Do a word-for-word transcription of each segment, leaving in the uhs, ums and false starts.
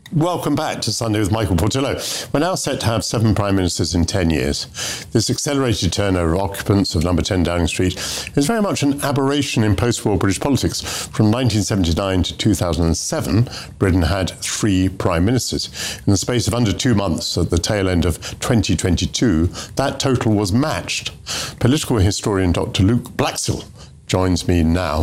Welcome back to Sunday with Michael Portillo. We're now set to have seven prime ministers in ten years. This accelerated turnover of occupants of number ten Downing Street is very much an aberration in post-war British politics. From nineteen seventy-nine to two thousand seven, Britain had three prime ministers. In the space of under two months at the tail end of twenty twenty-two, that total was matched. Political historian Doctor Luke Blaxill joins me now.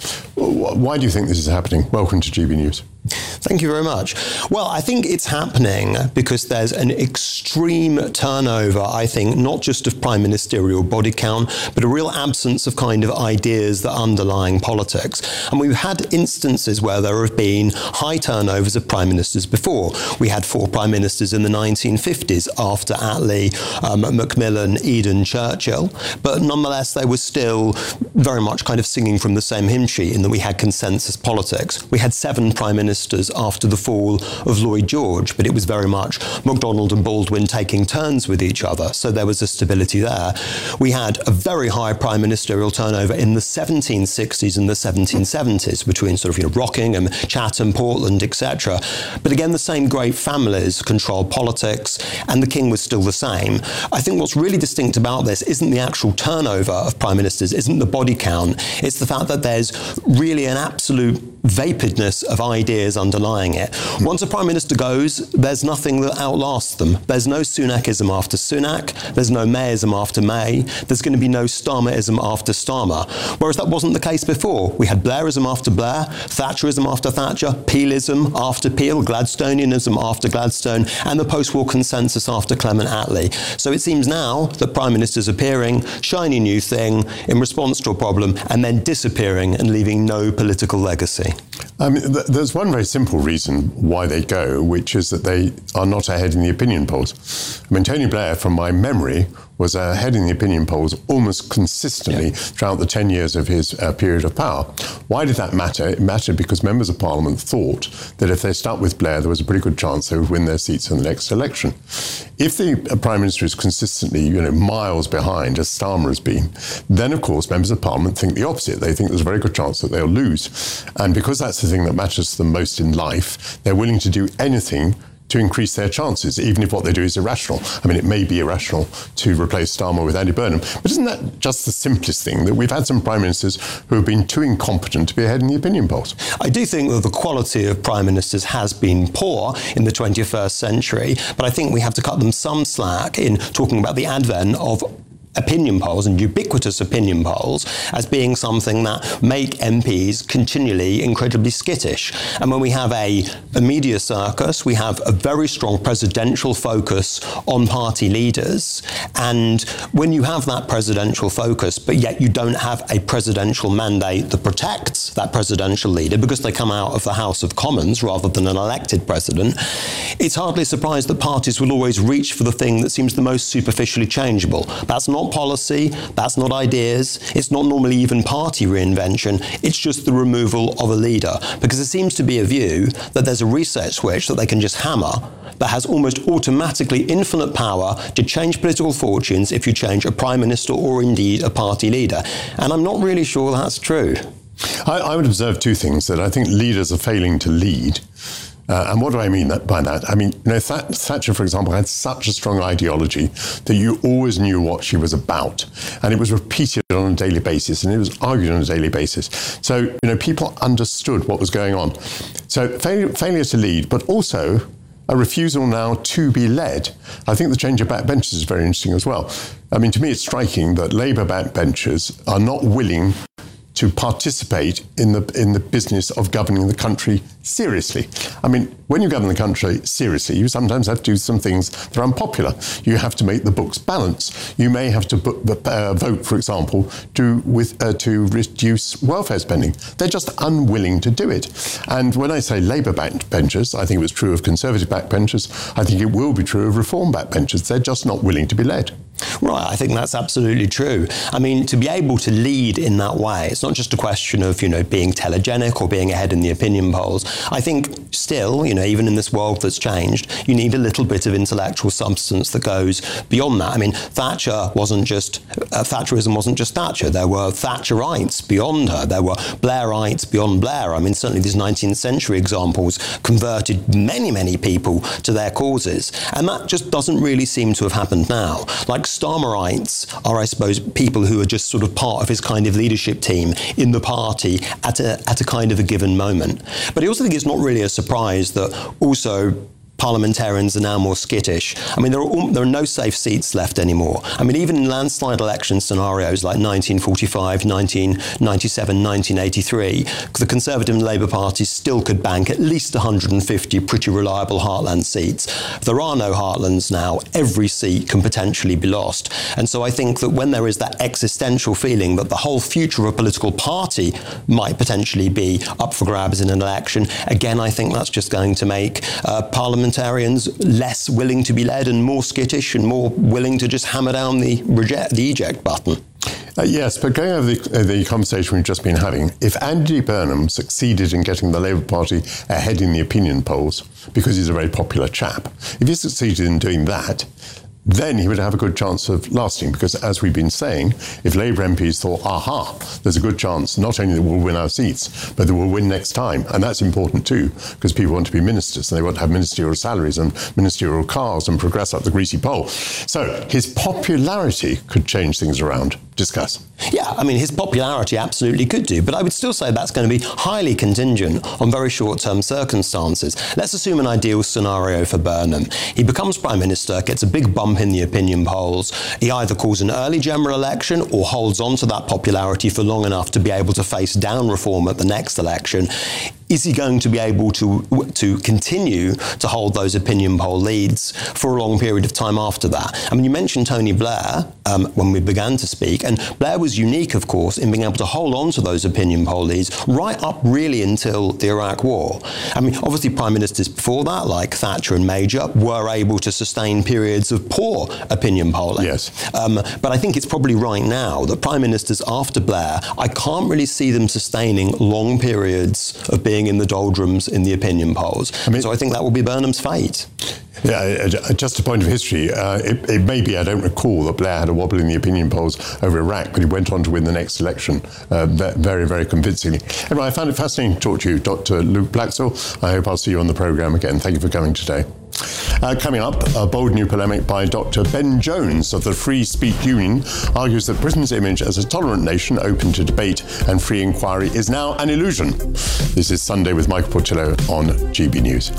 Why do you think this is happening? Welcome to G B News. Thank you very much. Well, I think it's happening because there's an extreme turnover, I think, not just of prime ministerial body count, but a real absence of kind of ideas that underlying politics. And we've had instances where there have been high turnovers of prime ministers before. We had four prime ministers in the nineteen fifties after Attlee, um, Macmillan, Eden, Churchill. But nonetheless, they were still very much kind of singing from the same hymn sheet in that we had consensus politics. We had seven prime ministers after the fall of Lloyd George, but it was very much MacDonald and Baldwin taking turns with each other, so there was a stability there. We had a very high prime ministerial turnover in the seventeen sixties and the seventeen seventies between sort of, you know, Rockingham, Chatham, Portland, et cetera. But again, the same great families controlled politics, and the king was still the same. I think what's really distinct about this isn't the actual turnover of prime ministers, isn't the body count, it's the fact that there's really an absolute vapidness of ideas underlying it. Once a prime minister goes, there's nothing that outlasts them. There's no Sunakism after Sunak. There's no Mayism after May. There's going to be no Starmerism after Starmer. Whereas that wasn't the case before. We had Blairism after Blair, Thatcherism after Thatcher, Peelism after Peel, Gladstonianism after Gladstone, and the post-war consensus after Clement Attlee. So it seems now that prime ministers appearing, shiny new thing in response to a problem, and then disappearing and leaving no political legacy. I mean, th- there's one very simple reason why they go, which is that they are not ahead in the opinion polls. I mean, Tony Blair, from my memory, was ahead in the opinion polls almost consistently yeah. throughout the ten years of his uh, period of power. Why did that matter? It mattered because members of Parliament thought that if they stuck with Blair, there was a pretty good chance they would win their seats in the next election. If the uh, Prime Minister is consistently, you know, miles behind, as Starmer has been, then, of course, members of Parliament think the opposite. They think there's a very good chance that they'll lose. And because that's the thing that matters to them most in life, they're willing to do anything to increase their chances, even if what they do is irrational. I mean, it may be irrational to replace Starmer with Andy Burnham, but isn't that just the simplest thing, that we've had some prime ministers who have been too incompetent to be ahead in the opinion polls? I do think that the quality of prime ministers has been poor in the twenty-first century, but I think we have to cut them some slack in talking about the advent of opinion polls and ubiquitous opinion polls as being something that make M Ps continually incredibly skittish. And when we have a, a media circus, we have a very strong presidential focus on party leaders. And when you have that presidential focus, but yet you don't have a presidential mandate that protects that presidential leader because they come out of the House of Commons rather than an elected president, it's hardly a surprise that parties will always reach for the thing that seems the most superficially changeable. That's not policy, that's not ideas, it's not normally even party reinvention, it's just the removal of a leader. Because there seems to be a view that there's a reset switch that they can just hammer that has almost automatically infinite power to change political fortunes if you change a prime minister or indeed a party leader. And I'm not really sure that's true. I, I would observe two things, that I think leaders are failing to lead. Uh, and what do I mean that, by that? I mean, you know, Th- Thatcher, for example, had such a strong ideology that you always knew what she was about. And it was repeated on a daily basis, and it was argued on a daily basis. So, you know, people understood what was going on. So fail- failure to lead, but also a refusal now to be led. I think the change of backbenchers is very interesting as well. I mean, to me, it's striking that Labour backbenchers are not willing to participate in the in the business of governing the country seriously. I mean, when you govern the country seriously, you sometimes have to do some things that are unpopular. You have to make the books balance. You may have to book the, uh, vote, for example, to with uh, to reduce welfare spending. They're just unwilling to do it. And when I say Labour backbenchers, I think it was true of Conservative backbenchers. I think it will be true of Reform backbenchers. They're just not willing to be led. Right, I think that's absolutely true. I mean, to be able to lead in that way, it's not just a question of, you know, being telegenic or being ahead in the opinion polls. I think still, you know, know, even in this world that's changed, you need a little bit of intellectual substance that goes beyond that. I mean, Thatcher wasn't just, uh, Thatcherism wasn't just Thatcher. There were Thatcherites beyond her. There were Blairites beyond Blair. I mean, certainly these nineteenth century examples converted many, many people to their causes. And that just doesn't really seem to have happened now. Like Starmerites are, I suppose, people who are just sort of part of his kind of leadership team in the party at a, at a kind of a given moment. But I also think it's not really a surprise that also parliamentarians are now more skittish. I mean, there are, there are no safe seats left anymore. I mean, even in landslide election scenarios like nineteen forty-five, nineteen ninety-seven, nineteen eighty-three, the Conservative and Labour parties still could bank at least one hundred fifty pretty reliable heartland seats. There are no heartlands now. Every seat can potentially be lost. And so I think that when there is that existential feeling that the whole future of a political party might potentially be up for grabs in an election, again, I think that's just going to make uh, Parliament less willing to be led and more skittish and more willing to just hammer down the reject, the eject button. Uh, yes, but going over the, uh, the conversation we've just been having, if Andy Burnham succeeded in getting the Labour Party ahead in the opinion polls, because he's a very popular chap, if he succeeded in doing that, then he would have a good chance of lasting, because as we've been saying, if Labour M Ps thought, aha, there's a good chance not only that we'll win our seats, but that we'll win next time, and that's important too, because people want to be ministers and they want to have ministerial salaries and ministerial cars and progress up the greasy pole. So his popularity could change things around. Discuss. Yeah, I mean, his popularity absolutely could do, but I would still say that's going to be highly contingent on very short-term circumstances. Let's assume an ideal scenario for Burnham. He becomes Prime Minister, gets a big bump in the opinion polls. He either calls an early general election or holds on to that popularity for long enough to be able to face down reform at the next election. Is he going to be able to to continue to hold those opinion poll leads for a long period of time after that? I mean, you mentioned Tony Blair um, when we began to speak, and Blair was unique, of course, in being able to hold on to those opinion poll leads right up really until the Iraq War. I mean, obviously prime ministers before that, like Thatcher and Major, were able to sustain periods of poor opinion polling. Yes. Um, but I think it's probably right now that prime ministers after Blair, I can't really see them sustaining long periods of being in the doldrums in the opinion polls. I mean, so I think that will be Burnham's fate. Yeah, just a point of history. Uh, it, it may be, I don't recall, that Blair had a wobble in the opinion polls over Iraq, but he went on to win the next election uh, very, very convincingly. Anyway, I found it fascinating to talk to you, Doctor Luke Blaxall. I hope I'll see you on the programme again. Thank you for coming today. Uh, coming up, a bold new polemic by Doctor Ben Jones of the Free Speech Union argues that Britain's image as a tolerant nation open to debate and free inquiry is now an illusion. This is Sunday with Michael Portillo on G B News.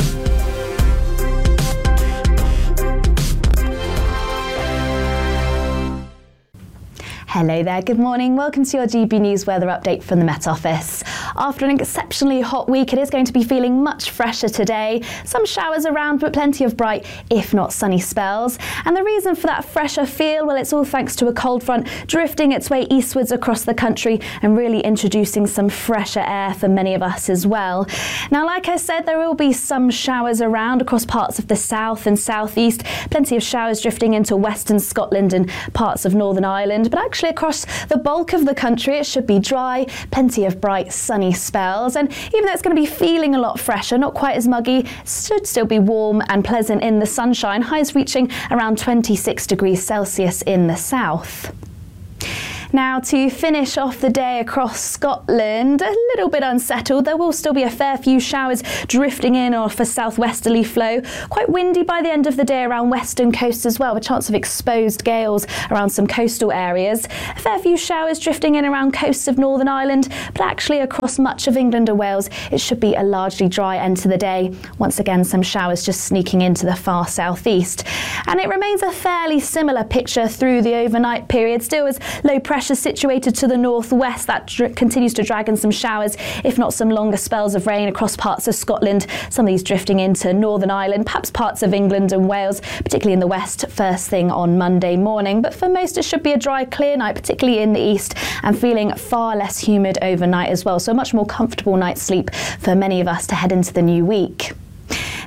Hello there, good morning. Welcome to your G B News weather update from the Met Office. After an exceptionally hot week, it is going to be feeling much fresher today. Some showers around, but plenty of bright, if not sunny spells. And the reason for that fresher feel, well, it's all thanks to a cold front drifting its way eastwards across the country and really introducing some fresher air for many of us as well. Now, like I said, there will be some showers around across parts of the south and southeast. Plenty of showers drifting into western Scotland and parts of Northern Ireland, but actually across the bulk of the country it should be dry, plenty of bright sunny spells, and even though it's going to be feeling a lot fresher, not quite as muggy, it should still be warm and pleasant in the sunshine, highs reaching around twenty-six degrees Celsius in the south. Now, to finish off the day across Scotland, a little bit unsettled. There will still be a fair few showers drifting in off a southwesterly flow. Quite windy by the end of the day around western coast as well, with a chance of exposed gales around some coastal areas. A fair few showers drifting in around coasts of Northern Ireland, but actually across much of England and Wales, it should be a largely dry end to the day. Once again, some showers just sneaking into the far southeast. And it remains a fairly similar picture through the overnight period, still as low pressure situated to the northwest that dr- continues to drag in some showers, if not some longer spells of rain across parts of Scotland, some of these drifting into Northern Ireland, perhaps parts of England and Wales, particularly in the west first thing on Monday morning. But for most it should be a dry, clear night, particularly in the east, and feeling far less humid overnight as well, so a much more comfortable night's sleep for many of us to head into the new week.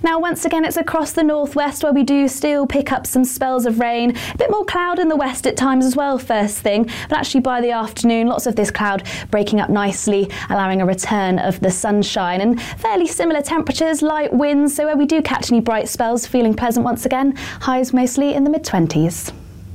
Now, once again, it's across the northwest where we do still pick up some spells of rain. A bit more cloud in the west at times as well, first thing. But actually by the afternoon, lots of this cloud breaking up nicely, allowing a return of the sunshine. And fairly similar temperatures, light winds. So where we do catch any bright spells, feeling pleasant once again. Highs mostly in the mid twenties.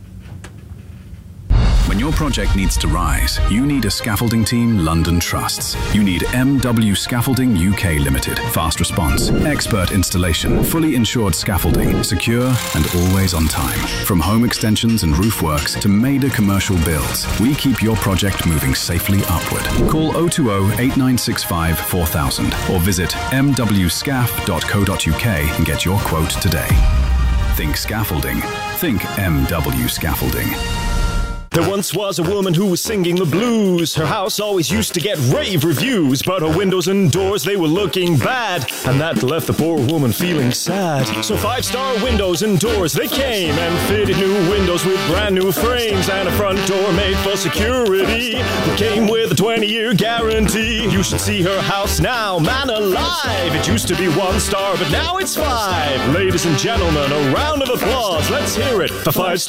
When your project needs to rise, you need a scaffolding team London trusts. You need M W Scaffolding U K Limited. Fast response, expert installation, fully insured scaffolding, secure and always on time. From home extensions and roof works to major commercial builds, we keep your project moving safely upward. Call oh two oh, eight nine six five, four thousand or visit m w scaf dot co dot u k and get your quote today. Think scaffolding. Think M W Scaffolding. There once was a woman who was singing the blues. Her house always used to get rave reviews, but her windows and doors, they were looking bad, and that left the poor woman feeling sad. So five-star windows and doors, they came and fitted new windows with brand new frames and a front door made for security that came with a twenty-year guarantee. You should see her house now, man alive. It used to be one star, but now it's five. Ladies and gentlemen, a round of applause. Let's hear it for five-star